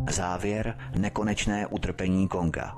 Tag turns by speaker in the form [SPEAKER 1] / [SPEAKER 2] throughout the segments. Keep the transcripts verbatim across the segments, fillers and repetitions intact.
[SPEAKER 1] Závěr nekonečné utrpení Konga.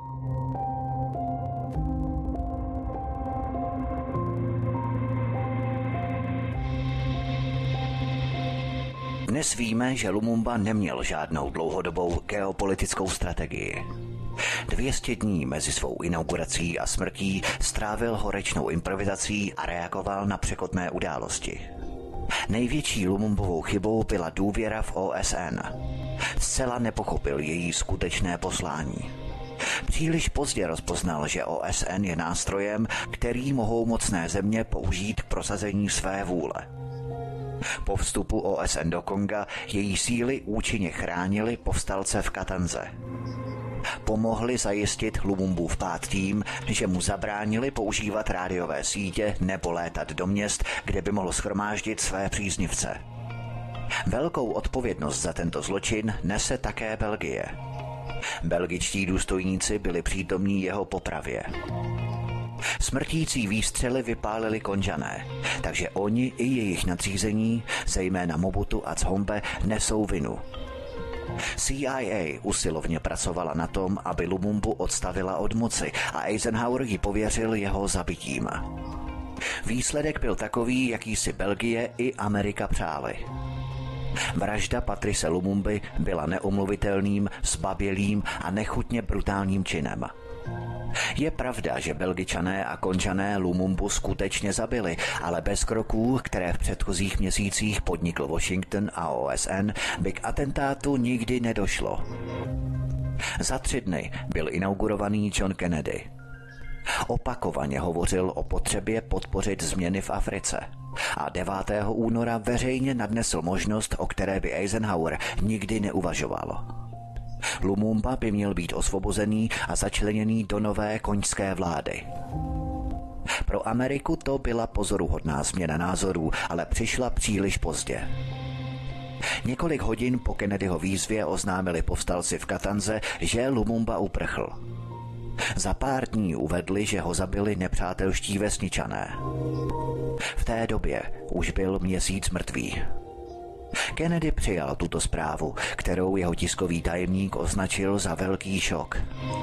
[SPEAKER 1] Dnes víme, že Lumumba neměl žádnou dlouhodobou geopolitickou strategii. dvě stě dní mezi svou inaugurací a smrtí strávil horečnou improvizací a reagoval na překotné události. Největší Lumumbovou chybou byla důvěra v O S N. Zcela nepochopil její skutečné poslání. Příliš pozdě rozpoznal, že O S N je nástrojem, který mohou mocné země použít k prosazení své vůle. Po vstupu O S N do Konga její síly účinně chránily povstalce v Katanze. Pomohli zajistit Lumumbův pád tím, že mu zabránili používat rádiové sítě nebo létat do měst, kde by mohl shromáždit své příznivce. Velkou odpovědnost za tento zločin nese také Belgie. Belgičtí důstojníci byli přítomní jeho popravě. Smrtící výstřely vypálili Konžané, takže oni i jejich nadřízení, zejména Mobutu a Tshombe, nesou vinu. C I A usilovně pracovala na tom, aby Lumumbu odstavila od moci a Eisenhower ji pověřil jeho zabitím. Výsledek byl takový, jaký si Belgie i Amerika přáli. Vražda Patrice Lumumby byla neomluvitelným, zbabělým a nechutně brutálním činem. Je pravda, že Belgičané a Konžané Lumumbu skutečně zabili, ale bez kroků, které v předchozích měsících podnikl Washington a O S N, by k atentátu nikdy nedošlo. Za tři dny byl inaugurovaný John Kennedy. Opakovaně hovořil o potřebě podpořit změny v Africe a devátého února veřejně nadnesl možnost, o které by Eisenhower nikdy neuvažoval. Lumumba by měl být osvobozený a začleněný do nové koňské vlády. Pro Ameriku to byla pozoruhodná změna názorů, ale přišla příliš pozdě. Několik hodin po Kennedyho výzvě oznámili povstalci v Katanze, že Lumumba uprchl. Za pár dní uvedli, že ho zabili nepřátelští vesničané. V té době už byl měsíc mrtvý. Kennedy přijal tuto zprávu, kterou jeho tiskový tajemník označil za velký šok.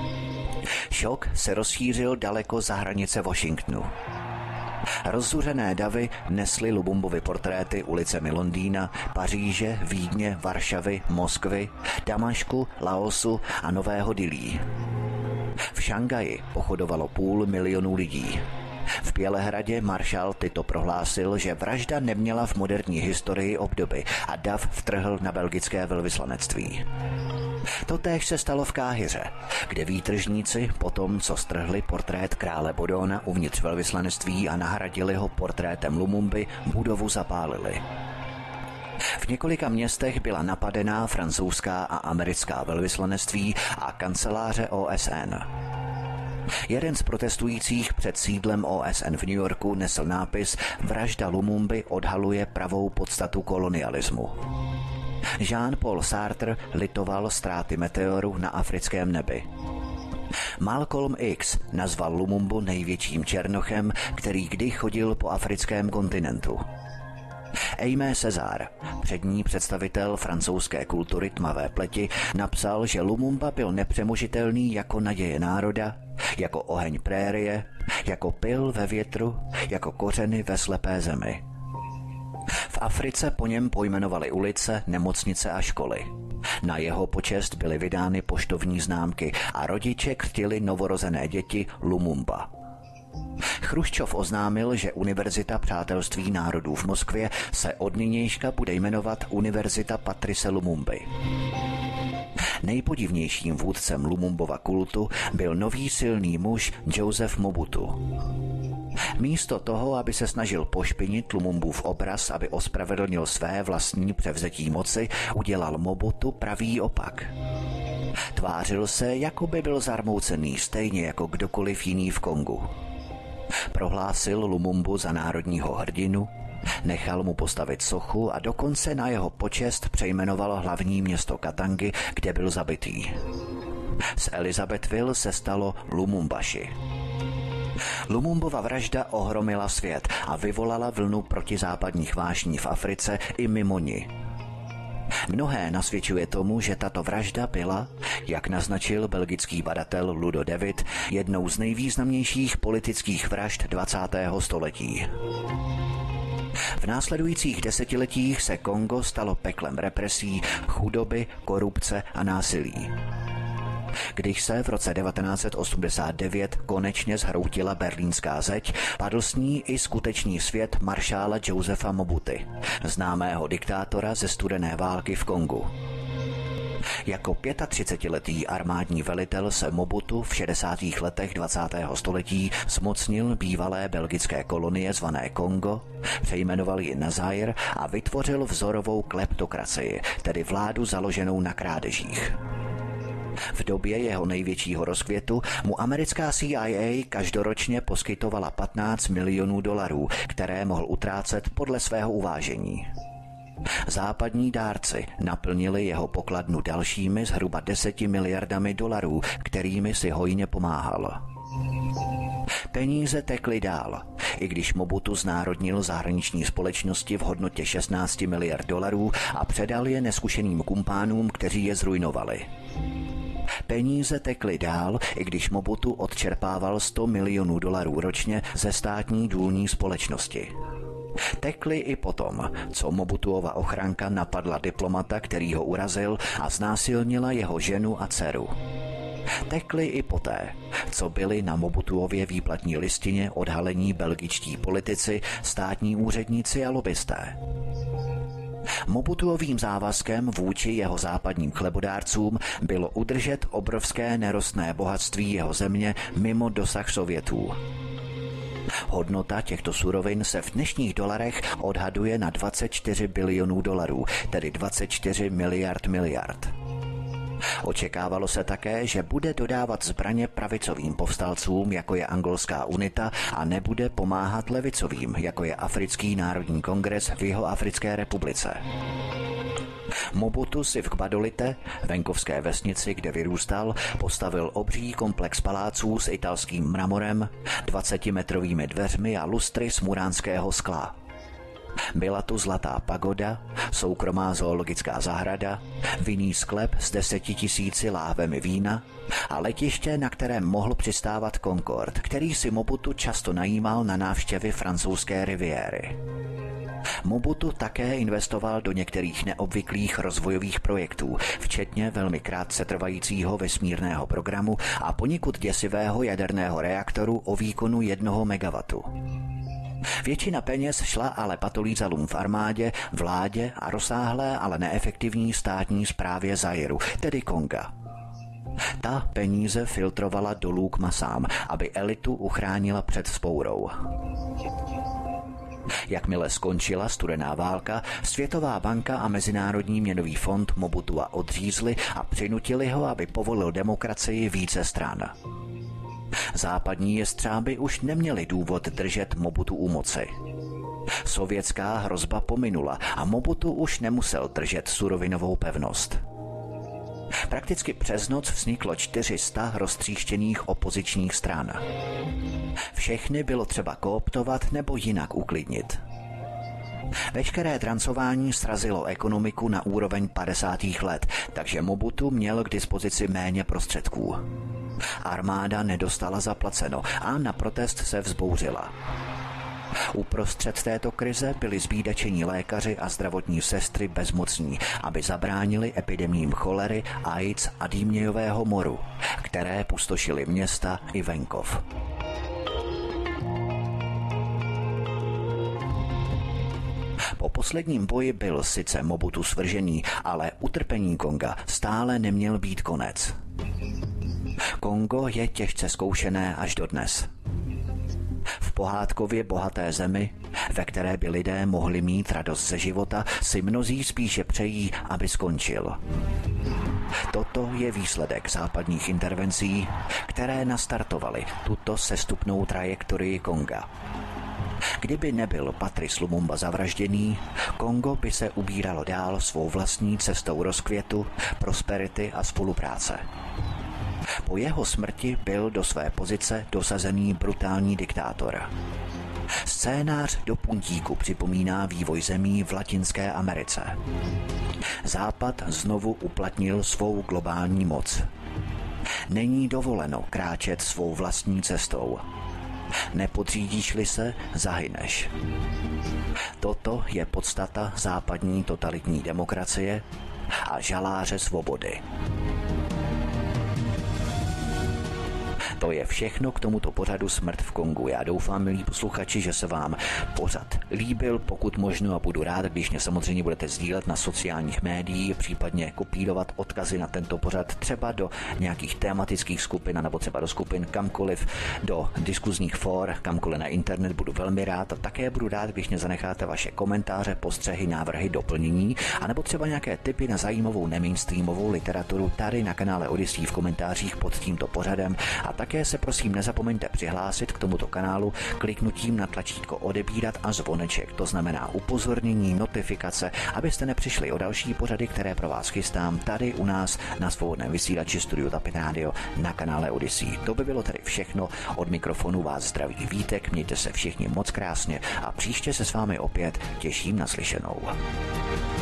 [SPEAKER 1] Šok se rozšířil daleko za hranice Washingtonu. Rozzuřené davy nesly Lumumbovi portréty ulicemi Londýna, Paříže, Vídně, Varšavy, Moskvy, Damašku, Laosu a Nového Dillí. V Šangaji pochodovalo půl milionu lidí. V Bělehradě maršál Tito prohlásil, že vražda neměla v moderní historii obdoby a dav vtrhl na belgické velvyslanectví. Totéž se stalo v Káhiře, kde výtržníci po tom, co strhli portrét krále Bodona uvnitř velvyslanectví a nahradili ho portrétem Lumumby, budovu zapálili. V několika městech byla napadená francouzská a americká velvyslanectví a kanceláře O S N. Jeden z protestujících před sídlem O S N v New Yorku nesl nápis Vražda Lumumby odhaluje pravou podstatu kolonialismu. Jean-Paul Sartre litoval ztráty meteoru na africkém nebi. Malcolm X nazval Lumumbu největším černochem, který kdy chodil po africkém kontinentu. Aimé Césaire, přední představitel francouzské kultury tmavé pleti, napsal, že Lumumba byl nepřemožitelný jako naděje národa, jako oheň prérie, jako pyl ve větru, jako kořeny ve slepé zemi. V Africe po něm pojmenovali ulice, nemocnice a školy. Na jeho počest byly vydány poštovní známky a rodiče křtili novorozené děti Lumumba. Chruščov oznámil, že Univerzita přátelství národů v Moskvě se od nynějška bude jmenovat Univerzita Patrice Lumumby. Nejpodivnějším vůdcem Lumumbova kultu byl nový silný muž Joseph Mobutu. Místo toho, aby se snažil pošpinit Lumumbův obraz, aby ospravedlnil své vlastní převzetí moci, udělal Mobutu pravý opak. Tvářil se, jako by byl zarmoucený, stejně jako kdokoliv jiný v Kongu. Prohlásil Lumumbu za národního hrdinu, nechal mu postavit sochu a dokonce na jeho počest přejmenoval hlavní město Katangy, kde byl zabitý. Z Elizabethville se stalo Lumumbashi. Lumumbova vražda ohromila svět a vyvolala vlnu protizápadních vášní v Africe i mimo ní. Mnohé nasvědčuje tomu, že tato vražda byla, jak naznačil belgický badatel Ludo David, jednou z nejvýznamnějších politických vražd dvacátého století. V následujících desetiletích se Kongo stalo peklem represí, chudoby, korupce a násilí. Když se v roce devatenáct set osmdesát devět konečně zhroutila berlínská zeď, padl s ní i skutečný svět maršála Josefa Mobuty, známého diktátora ze studené války v Kongu. Jako třicetiletý armádní velitel se Mobutu v šedesátých letech dvacátého století zmocnil bývalé belgické kolonie zvané Kongo, přejmenoval ji na Zaire a vytvořil vzorovou kleptokracii, tedy vládu založenou na krádežích. V době jeho největšího rozkvětu mu americká C I A každoročně poskytovala patnáct milionů dolarů, které mohl utrácet podle svého uvážení. Západní dárci naplnili jeho pokladnu dalšími zhruba deseti miliardami dolarů, kterými si hojně pomáhal. Peníze tekly dál, i když Mobutu znárodnil zahraniční společnosti v hodnotě šestnáct miliard dolarů a předal je neskušeným kumpánům, kteří je zrujnovali. Peníze tekly dál, i když Mobutu odčerpával sto milionů dolarů ročně ze státní důlní společnosti. Tekly i potom, co Mobutuova ochranka napadla diplomata, který ho urazil, a znásilnila jeho ženu a dceru. Tekly i poté, co byli na Mobutuově výplatní listině odhalení belgičtí politici, státní úředníci a lobbysté. Mobutuovým závazkem vůči jeho západním chlebodárcům bylo udržet obrovské nerostné bohatství jeho země mimo dosah Sovětů. Hodnota těchto surovin se v dnešních dolarech odhaduje na dvacet čtyři bilionů dolarů, tedy dvacet čtyři miliard miliard. Očekávalo se také, že bude dodávat zbraně pravicovým povstalcům, jako je Angolská unita, a nebude pomáhat levicovým, jako je Africký národní kongres v Jihoafrické republice. Mobutu si v Gbadolite, venkovské vesnici, kde vyrůstal, postavil obří komplex paláců s italským mramorem, dvacetimetrovými dveřmi a lustry z muránského skla. Byla tu zlatá pagoda, soukromá zoologická zahrada, vinný sklep s deseti tisíci láhvemi vína a letiště, na kterém mohl přistávat Concorde, který si Mobutu často najímal na návštěvy francouzské riviéry. Mobutu také investoval do některých neobvyklých rozvojových projektů, včetně velmi krátce trvajícího vesmírného programu a poněkud děsivého jaderného reaktoru o výkonu jednoho megawattu. Většina peněz šla ale patolízalům v armádě, vládě a rozsáhlé, ale neefektivní státní správě Zairu, tedy Konga. Ta peníze filtrovala dolů k masám, aby elitu uchránila před vzpourou. Jakmile skončila studená válka, Světová banka a Mezinárodní měnový fond Mobutua odřízli a přinutili ho, aby povolil demokracii více stran. Západní jestřáby už neměli důvod držet Mobutu u moci. Sovětská hrozba pominula a Mobutu už nemusel držet surovinovou pevnost. Prakticky přes noc vzniklo čtyři sta roztříštěných opozičních stran. Všechny bylo třeba kooptovat nebo jinak uklidnit. Veškeré drancování srazilo ekonomiku na úroveň padesátých let, takže Mobutu měl k dispozici méně prostředků. Armáda nedostala zaplaceno a na protest se vzbouřila. Uprostřed této krize byli zbídačení lékaři a zdravotní sestry bezmocní, aby zabránili epidemiím cholery, AIDS a dýmějového moru, které pustošily města i venkov. Po posledním boji byl sice Mobutu svržený, ale utrpení Konga stále neměl být konec. Kongo je těžce zkoušené až dodnes. V pohádkově bohaté zemi, ve které by lidé mohli mít radost ze života, si mnozí spíše přejí, aby skončil. Toto je výsledek západních intervencí, které nastartovaly tuto sestupnou trajektorii Konga. Kdyby nebyl Patrice Lumumba zavražděný, Kongo by se ubíralo dál svou vlastní cestou rozkvětu, prosperity a spolupráce. Po jeho smrti byl do své pozice dosazený brutální diktátor. Scénář do puntíku připomíná vývoj zemí v Latinské Americe. Západ znovu uplatnil svou globální moc. Není dovoleno kráčet svou vlastní cestou. Nepodřídíš-li se, zahyneš. Toto je podstata západní totalitní demokracie a žaláře svobody. To je všechno k tomuto pořadu Smrt v Kongu. Já doufám, milí posluchači, že se vám pořad líbil, pokud možno, a budu rád, když mě samozřejmě budete sdílet na sociálních médiích, případně kopírovat odkazy na tento pořad třeba do nějakých tematických skupin, nebo třeba do skupin kamkoliv, do diskuzních fór, kamkoliv na internet, budu velmi rád, a také budu rád, když mě zanecháte vaše komentáře, postřehy, návrhy, doplnění, anebo třeba nějaké tipy na zajímavou nemainstreamovou literaturu tady na kanále Odyssey v komentářích pod tímto pořadem. A tak Také se prosím nezapomeňte přihlásit k tomuto kanálu kliknutím na tlačítko odebírat a zvoneček, to znamená upozornění, notifikace, abyste nepřišli o další pořady, které pro vás chystám tady u nás na svobodném vysílači Studio Tapin Radio na kanále Odyssey. To by bylo tedy všechno, od mikrofonu vás zdraví Vítek, mějte se všichni moc krásně a příště se s vámi opět těším na slyšenou.